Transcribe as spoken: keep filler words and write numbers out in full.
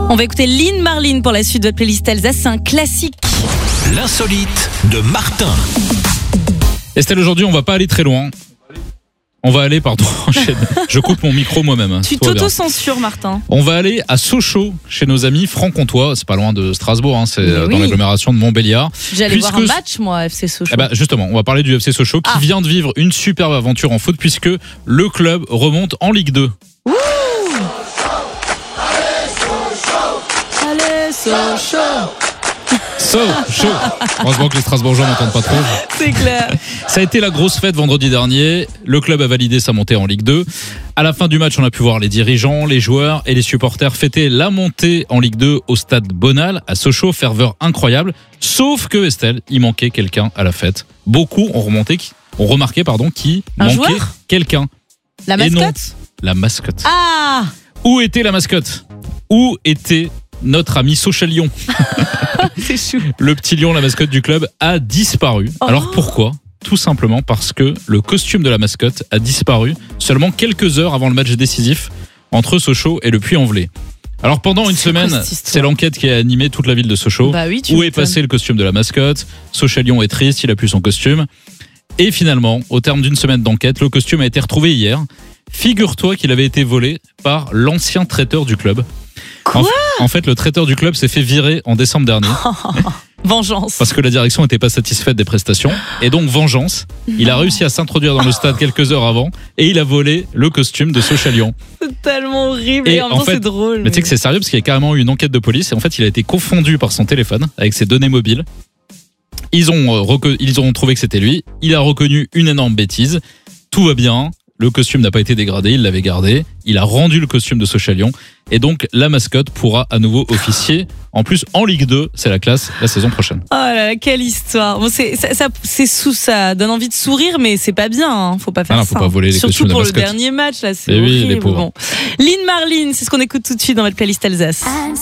On va écouter Lynn Marlin pour la suite de votre playlist Alsace, c'est un classique. L'insolite de Martin. Estelle, aujourd'hui, on va pas aller très loin. On va aller, pardon, je coupe mon micro moi-même. Tu t'auto-censures, Martin. On va aller à Sochaux, chez nos amis franc-comtois. C'est pas loin de Strasbourg, hein, c'est oui. dans l'agglomération de Montbéliard. J'allais puisque... voir un match, moi, F C Sochaux. Eh ben, justement, on va parler du F C Sochaux qui ah. vient de vivre une superbe aventure en foot puisque le club remonte en Ligue deux. Ouh. Allez, Sochaux. Sochaux. Heureusement que les Strasbourgeois n'entendent pas trop. C'est clair. Ça a été la grosse fête vendredi dernier. Le club a validé sa montée en Ligue deux. À la fin du match, on a pu voir les dirigeants, les joueurs et les supporters fêter la montée en Ligue deux au stade Bonal à Sochaux. Ferveur incroyable. Sauf que Estelle, il manquait quelqu'un à la fête. Beaucoup ont remonté, ont remarqué, pardon, qu'il manquait quelqu'un. La mascotte. Et non, la mascotte. Ah. Où était la mascotte? Où était notre ami Sochalion? C'est chou. Le petit lion, la mascotte du club, a disparu. Oh. Alors pourquoi? Tout simplement parce que le costume de la mascotte a disparu seulement quelques heures avant le match décisif entre Sochaux et le Puy-en-Velay. Alors pendant une c'est semaine, c'est l'enquête qui a animé toute la ville de Sochaux. Bah oui, où est passé le costume de la mascotte? Sochalion est triste, il a plus son costume. Et finalement, au terme d'une semaine d'enquête, le costume a été retrouvé hier. Figure-toi qu'il avait été volé par l'ancien traiteur du club. Quoi ? En, en fait, le traiteur du club s'est fait virer en décembre dernier. Vengeance. Parce que la direction n'était pas satisfaite des prestations. Et donc, vengeance. Non. Il a réussi à s'introduire dans le stade quelques heures avant et il a volé le costume de Sochalion. C'est tellement horrible et, et en même temps, c'est drôle. Mais, mais tu sais que c'est sérieux parce qu'il y a carrément eu une enquête de police et en fait, il a été confondu par son téléphone avec ses données mobiles. Ils ont, euh, reco- ils ont trouvé que c'était lui. Il a reconnu une énorme bêtise. Tout va bien. Le costume n'a pas été dégradé, il l'avait gardé. Il a rendu le costume de Sochalion. Et donc, la mascotte pourra à nouveau officier. En plus, en Ligue deux, c'est la classe la saison prochaine. Oh là là, quelle histoire. Bon, c'est, ça, ça, c'est sous, ça donne envie de sourire, mais c'est pas bien. Hein. Faut pas faire ah non, ça. faut pas voler les Surtout costumes de pour la mascotte. le dernier match, là, c'est Et horrible. oui, les pauvres. Bon. Lynn Marlin, c'est ce qu'on écoute tout de suite dans votre playlist Alsace.